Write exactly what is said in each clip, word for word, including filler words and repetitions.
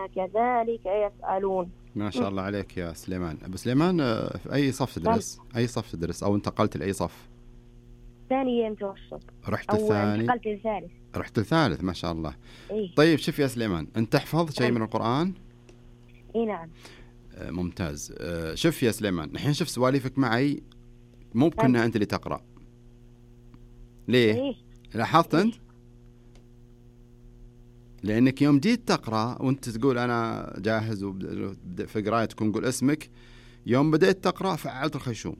إنا كذلك يفعلون. ما شاء الله عليك يا سليمان. أبو سليمان في أي صف تدرس؟ أي صف تدرس أو انتقلت لأي صف؟ ثانية متوسط. رحت أو الثاني؟ انتقلت للثالث. رحت الثالث، ما شاء الله. إيه؟ طيب شوف يا سليمان، أنت تحفظ شيء من القرآن؟ إيه نعم. آه ممتاز. آه شوف يا سليمان، الحين شوف سواليفك معي مو بكونها أنت اللي تقرأ. ليه؟ إيه؟ لاحظت أنت؟ لأنك يوم جيت تقرأ وأنت تقول أنا جاهز وفي قراية تكون قول اسمك، يوم بدأت تقرأ فعلت الخيشوم.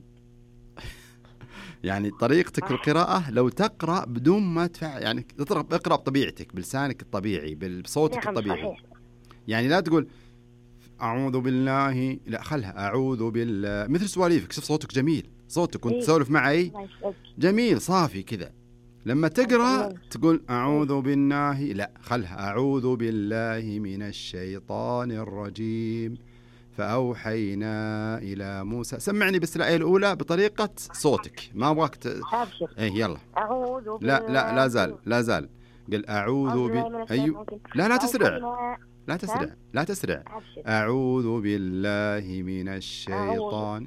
يعني طريقتك في القراءة لو تقرأ بدون ما تفعل، يعني تقرأ اقرأ بطبيعتك بلسانك الطبيعي بصوتك نعم الطبيعي. صحيح. يعني لا تقول أعوذ بالله، لا خلها أعوذ بالله مثل سواليفك. شوف صوتك جميل، صوتك وأنت تسولف معي جميل صافي كذا. لما تقرأ تقول أعوذ بالله، لا خلها أعوذ بالله من الشيطان الرجيم فأوحينا إلى موسى. سمعني بس الآية الأولى بطريقة صوتك، ما أبغاك ت... إيه يلا. أعوذ لا لا لا زال لا زال قل أعوذ ب... أيوه لا لا تسرع لا تسرع لا تسرع. أعوذ بالله من الشيطان.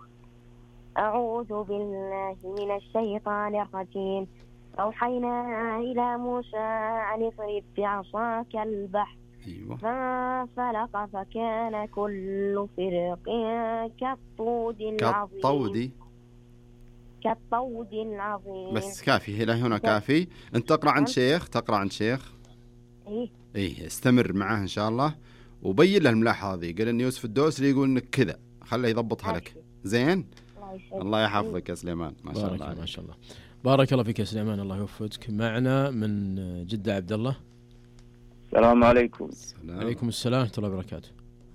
أعوذ بالله من الشيطان الرجيم. أوحينا إلى موسى أن اضرب بعصاك البحر. أيوة. فانفلق فكان كل فرق كالطود العظيم. كالطود كالطود العظيم. بس كافي إلى هنا كافي. أنت تقرأ عن شيخ، تقرأ عن شيخ. إيه. إيه استمر معاه إن شاء الله وبين له الملاحظة هذه. قال إن يوسف الدوسري يقول إنك كذا، خله يضبطها لك. زين. الله يحفظك يا سليمان. ما شاء الله ما شاء الله. بارك الله فيك يا سليمان، الله يوفقك. معنا من جدة عبد الله. السلام عليكم. السلام. عليكم السلام ورحمة الله وبركاته.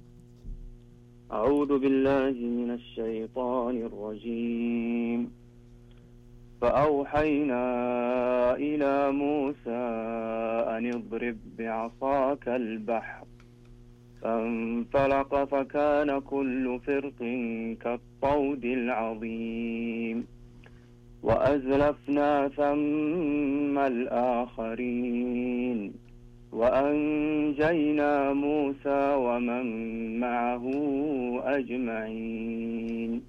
أعوذ بالله من الشيطان الرجيم. فأوحينا إلى موسى أن اضرب بعصاك البحر فانفلق فكان كل فرق كالطود العظيم وأزلفنا ثم الآخرين وأنجينا موسى ومن معه أجمعين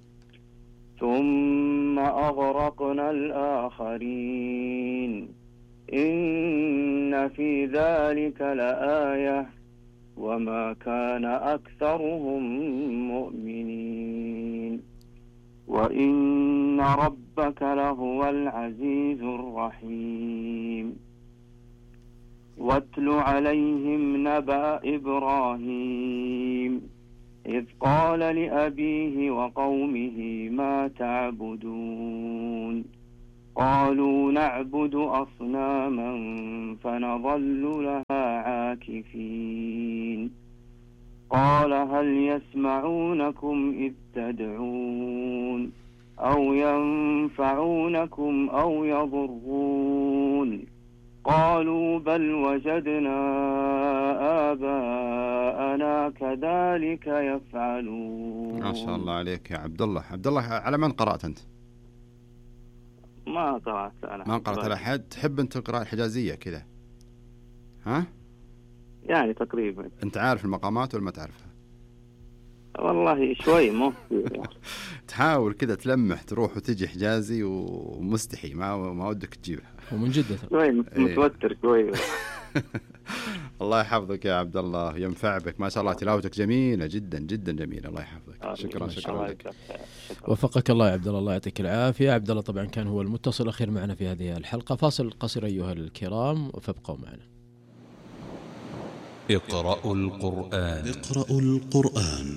ثم أغرقنا الآخرين إن في ذلك لآية وما كان أكثرهم مؤمنين وإن ربك لهو العزيز الرحيم. واتل عليهم نبأ إبراهيم إذ قال لأبيه وقومه ما تعبدون قالوا نعبد أصناما فنظل لها عاكفين قال هل يسمعونكم إذ تدعون أو ينفعونكم أو يضرون قالوا بل وجدنا آباءنا كذلك يفعلون. ما شاء الله عليك يا عبد الله. عبد الله على من قرأت أنت؟ ما قرأت أنا. ما قرأت على أحد. تحب أنت القراءة الحجازية كذا؟ ها؟ يعني تقريبا. أنت عارف المقامات ولا ما تعرفها؟ والله شوي مو تحاول كذا تلمح تروح وتجي حجازي ومستحي ما ما ودك تجيبها. ومن جدة شوي متوتر شوي. الله يحفظك يا عبد الله، ينفع بك. ما شاء الله تلاوتك جميلة جدا جدا جميلة. الله يحفظك. شكرا شكرا لك. وفقك الله يا عبد الله، الله يعطيك العافية. عبد الله طبعا كان هو المتصل الأخير معنا في هذه الحلقة. فاصل قصير أيها الكرام فابقوا معنا. اقرأوا القرآن. اقرأوا القرآن.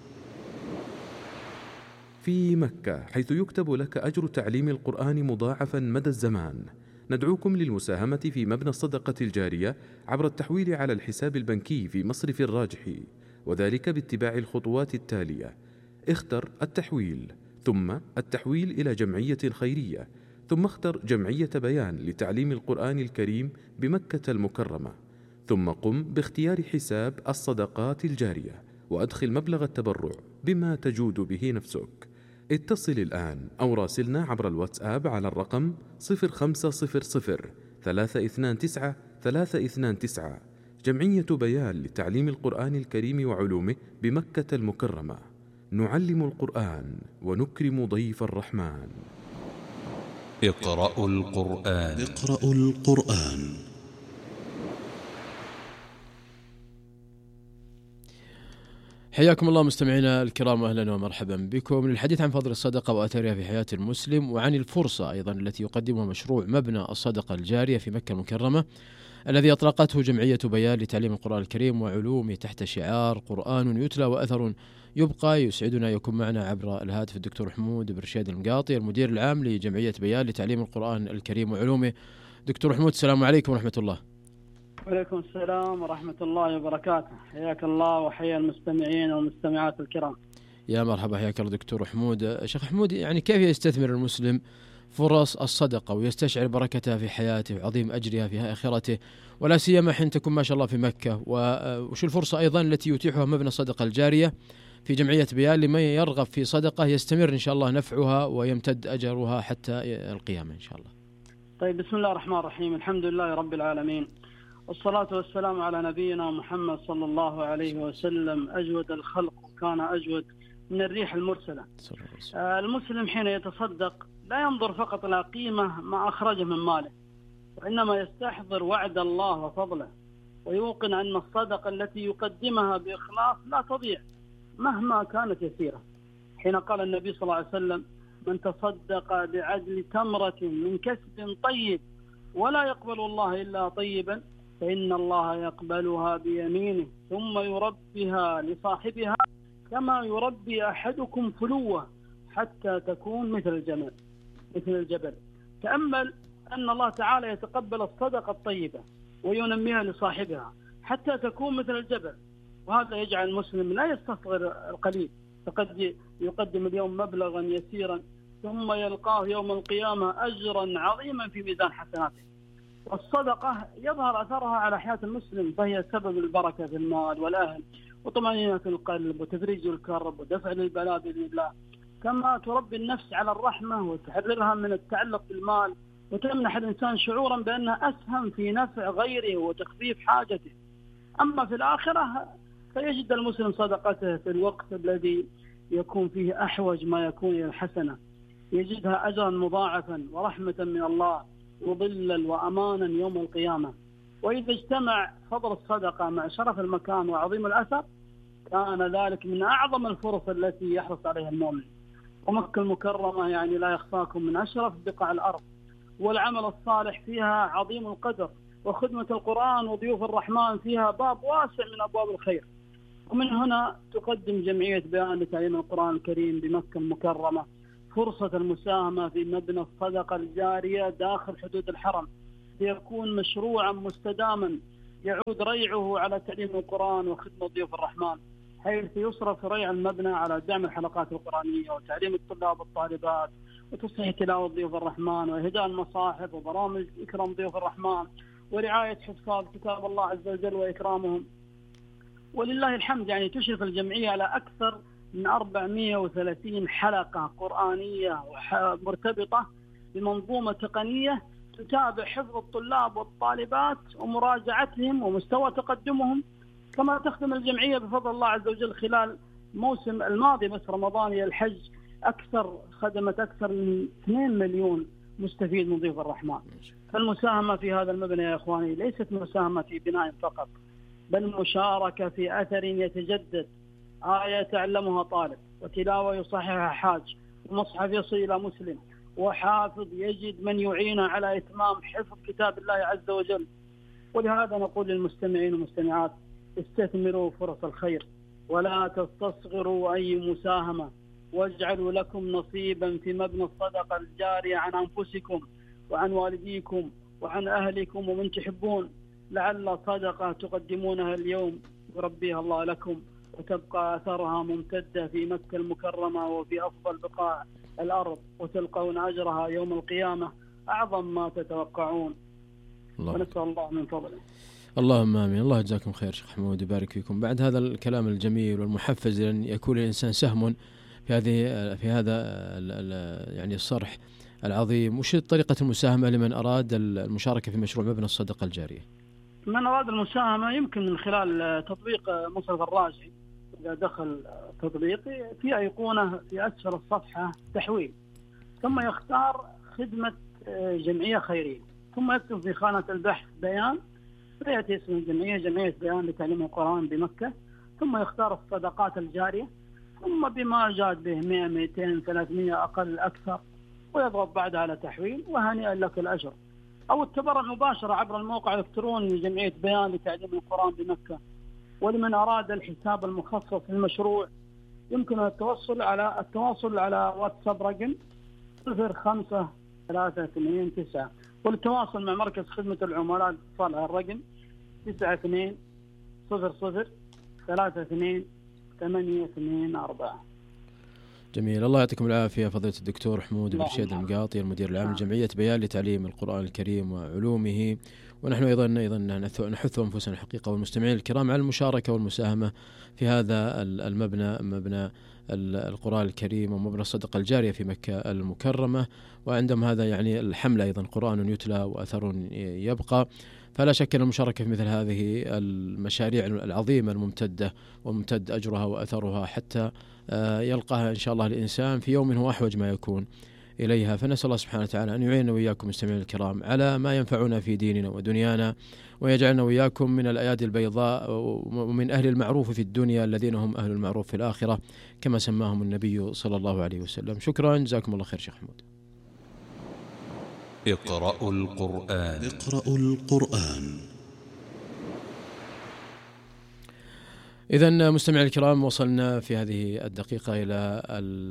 في مكة حيث يكتب لك أجر تعليم القرآن مضاعفا مدى الزمان، ندعوكم للمساهمة في مبنى الصدقة الجارية عبر التحويل على الحساب البنكي في مصرف الراجحي، وذلك باتباع الخطوات التالية: اختر التحويل، ثم التحويل إلى جمعية خيرية، ثم اختر جمعية بيان لتعليم القرآن الكريم بمكة المكرمة، ثم قم باختيار حساب الصدقات الجارية وأدخل مبلغ التبرع بما تجود به نفسك. اتصل الآن أو راسلنا عبر الواتساب على الرقم صفر خمسة صفر صفر ثلاثة اثنان تسعة ثلاثة اثنان تسعة. جمعية بيان لتعليم القرآن الكريم وعلومه بمكة المكرمة. نعلم القرآن ونكرم ضيف الرحمن. اقرأوا القرآن. اقرأوا القرآن. حياكم الله مستمعينا الكرام، أهلا ومرحبا بكم للحديث عن فضل الصدقة وأثرها في حياة المسلم، وعن الفرصة أيضا التي يقدمها مشروع مبنى الصدقة الجارية في مكة المكرمة الذي أطلقته جمعية بيان لتعليم القرآن الكريم وعلومه تحت شعار قرآن يتلى وأثر يبقى. يسعدنا يكون معنا عبر الهاتف الدكتور حمود بن رشيد المقاطي المدير العام لجمعية بيان لتعليم القرآن الكريم وعلومه. دكتور حمود، السلام عليكم ورحمة الله. وعليكم السلام ورحمة الله وبركاته. حياك الله وحيا المستمعين والمستمعات الكرام. يا مرحبا، حياك الله دكتور حمود. شيخ حمود، يعني كيف يستثمر المسلم فرص الصدقة ويستشعر بركتها في حياته وعظيم أجرها في آخرته، ولا سيما حين تكون ما شاء الله في مكة؟ وش الفرصة أيضا التي يتيحها مبنى الصدقة الجارية في جمعية بيان لمن يرغب في صدقة يستمر إن شاء الله نفعها ويمتد أجرها حتى القيامة إن شاء الله؟ طيب، بسم الله الرحمن الرحيم. الحمد لله رب العالمين، والصلاة والسلام على نبينا محمد صلى الله عليه وسلم، أجود الخلق وكان أجود من الريح المرسلة. آه المسلم حين يتصدق لا ينظر فقط إلى قيمة ما أخرجه من ماله، وإنما يستحضر وعد الله وفضله، ويوقن أن الصدقة التي يقدمها بإخلاص لا تضيع مهما كانت يسيرة. حين قال النبي صلى الله عليه وسلم: من تصدق بعدل تمرة من كسب طيب ولا يقبل الله إلا طيبا فإن الله يقبلها بيمينه ثم يربيها لصاحبها كما يربي أحدكم فلوة حتى تكون مثل الجمل مثل الجبل. تأمل أن الله تعالى يتقبل الصدقة الطيبة وينميها لصاحبها حتى تكون مثل الجبل، وهذا يجعل المسلم لا يستصغر القليل، فقد يقدم اليوم مبلغا يسيرا ثم يلقاه يوم القيامة أجرا عظيما في ميزان حسناته. والصدقة يظهر أثرها على حياة المسلم، فهي سبب البركة في المال والأهل وطمأنينة القلب وتفريج الكرب ودفع للبلاء بإذن الله، كما تربي النفس على الرحمة وتحررها من التعلق بالمال، وتمنح الإنسان شعورا بأنه أسهم في نفع غيره وتخفيف حاجته. أما في الآخرة فيجد المسلم صدقته في الوقت الذي يكون فيه أحوج ما يكون إلى الحسنة، يجدها أجرا مضاعفا ورحمة من الله وظلا وأمانا يوم القيامة. وإذا اجتمع فضل الصدقة مع شرف المكان وعظيم الأثر كان ذلك من أعظم الفرص التي يحرص عليها المؤمن. ومكة المكرمة يعني لا يخفاكم من أشرف بقاع الأرض، والعمل الصالح فيها عظيم القدر، وخدمة القرآن وضيوف الرحمن فيها باب واسع من أبواب الخير. ومن هنا تقدم جمعية بيان لتعليم القرآن الكريم بمكة المكرمة فرصة المساهمة في مبنى الصدقة الجارية داخل حدود الحرم، ليكون مشروعا مستداما يعود ريعه على تعليم القرآن وخدمة ضيوف الرحمن، حيث يصرف ريع المبنى على دعم الحلقات القرآنية وتعليم الطلاب والطالبات وتصحيح تلاوة ضيوف الرحمن وإهداء المصاحف وبرامج إكرام ضيوف الرحمن ورعاية حفاظ كتاب الله عز وجل وإكرامهم. ولله الحمد يعني تشرف الجمعية على أكثر من أربعمائة وثلاثين حلقة قرآنية مرتبطة بمنظومة تقنية تتابع حفظ الطلاب والطالبات ومراجعتهم ومستوى تقدمهم. كما تخدم الجمعية بفضل الله عز وجل خلال موسم الماضي بس رمضاني الحج أكثر خدمت أكثر من اثنين مليون مستفيد من ضيوف الرحمن. فالمساهمة في هذا المبنى يا إخواني ليست مساهمة في بناء فقط، بل مشاركة في أثر يتجدد، آية يتعلمها طالب وتلاوة يصححها حاج ومصحف يصل إلى مسلم وحافظ يجد من يعينه على إتمام حفظ كتاب الله عز وجل. ولهذا نقول للمستمعين والمستمعات: استثمروا فرص الخير ولا تستصغروا أي مساهمة، واجعلوا لكم نصيبا في مبنى الصدقة الجارية عن أنفسكم وعن والديكم وعن أهلكم ومن تحبون، لعل صدقة تقدمونها اليوم يربيها الله لكم وتبقى أثرها ممتدة في مكة المكرمة وفي أفضل بقاع الأرض، وتلقون أجرها يوم القيامة أعظم ما تتوقعون. الله. ونسأل الله من فضله. اللهم آمين. الله يجزاكم خير شيخ حمود، يبارك فيكم. بعد هذا الكلام الجميل والمحفز لأن يكون الإنسان سهم في هذه في هذا يعني الصرح العظيم، وش طريقة المساهمة لمن أراد المشاركة في مشروع مبنى الصدقة الجارية؟ من أراد المساهمة يمكن من خلال تطبيق مصرف الراجحي. إذا دخل تطبيق في أيقونة في أسفل الصفحة تحويل، ثم يختار خدمة جمعية خيرية، ثم يكتب في خانة البحث بيان، فيأتي اسم الجمعية جمعية بيان لتعليم القرآن بمكة، ثم يختار الصدقات الجارية، ثم بما جاد به مئة مئتين ثلاثمئة أقل أكثر، ويضغط بعدها على تحويل، وهنيئا لك الأجر. أو التبرع مباشرة عبر الموقع الإلكتروني لجمعية بيان لتعليم القرآن بمكة. ولمن أراد الحساب المخصص للمشروع يمكن التوصل على التواصل على واتساب رقم صفر خمسة ثلاثة اثنين تسعة، والتواصل مع مركز خدمة العملاء اتصال على الرقم تسعة اثنين صفر صفر ثلاثة اثنين ثمانية اثنين أربعة. جميل، الله يعطيكم العافية فضيلة الدكتور حمود بن رشيد المقاطي المدير العام لجمعية بيان لتعليم القرآن الكريم وعلومه. ونحن أيضا أيضا نحث أنفسنا الحقيقة والمستمعين الكرام على المشاركة والمساهمة في هذا المبنى، مبنى القرآن الكريم ومبنى الصدقة الجارية في مكة المكرمة. وعندهم هذا يعني الحملة أيضا قرآن يتلى وأثر يبقى. فلا شك أن المشاركة في مثل هذه المشاريع العظيمة الممتدة وممتد أجرها وأثرها حتى يلقاها إن شاء الله الإنسان في يوم هو أحوج ما يكون إليها. فنسأل الله سبحانه وتعالى أن يعيننا وإياكم مستمعين الكرام على ما ينفعنا في ديننا ودنيانا، ويجعلنا وإياكم من الأيادي البيضاء ومن أهل المعروف في الدنيا الذين هم أهل المعروف في الآخرة كما سماهم النبي صلى الله عليه وسلم. شكرا، جزاكم الله خير شيخ حمود. اقرأوا القرآن. اقرأوا القرآن. إذن مستمعي الكرام، وصلنا في هذه الدقيقة إلى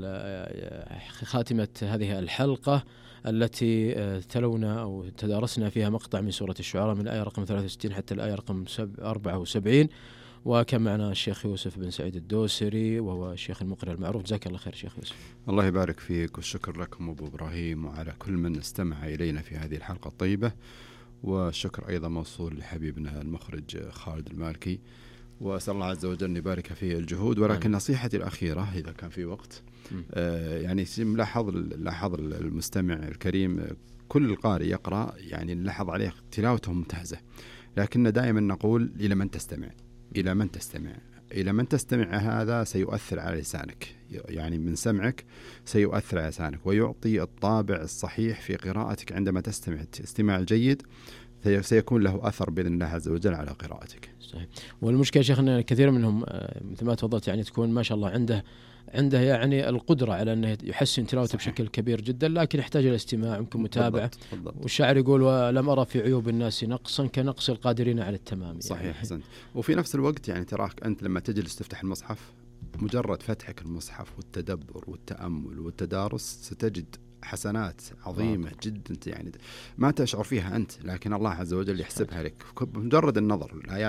خاتمة هذه الحلقة التي تلونا أو تدارسنا فيها مقطع من سورة الشعراء من الآية رقم ثلاثة وستين حتى الآية رقم أربعة وسبعين. وكان معنا الشيخ يوسف بن سعيد الدوسري وهو الشيخ المقرئ المعروف. جزاك الله خير شيخ يوسف. الله يبارك فيك، والشكر لكم أبو إبراهيم وعلى كل من استمع إلينا في هذه الحلقة الطيبة. والشكر أيضا موصول لحبيبنا المخرج خالد المالكي، وأسأل الله عز وجل أن يبارك في الجهود. ولكن نصيحتي الأخيرة إذا كان في وقت، آه يعني لاحظ لاحظ المستمع الكريم كل القارئ يقرأ يعني نلاحظ عليه تلاوته ممتازة، لكن دائما نقول إلى من تستمع إلى من تستمع إلى من تستمع هذا سيؤثر على لسانك، يعني من سمعك سيؤثر على لسانك ويعطي الطابع الصحيح في قراءتك. عندما تستمع استماع الجيد سيكون له أثر بإذن الله عز وجل على قراءتك. صحيح. والمشكلة شيخ أن كثير منهم مثل ما تفضلت يعني تكون ما شاء الله عنده عنده يعني القدرة على أنه يحسن تلاوته بشكل كبير جدا، لكن يحتاج إلى استماع يمكن متابعة. والشاعر يقول ولم أرى في عيوب الناس نقصا كنقص القادرين على التمام. صحيح يعني. حسن. وفي نفس الوقت يعني تراك أنت لما تجلس تفتح المصحف، مجرد فتحك المصحف والتدبر والتأمل والتدارس ستجد حسنات عظيمة واضح. جدا يعني ما تشعر فيها أنت، لكن الله عز وجل يحسبها لك بمجرد النظر. الآيات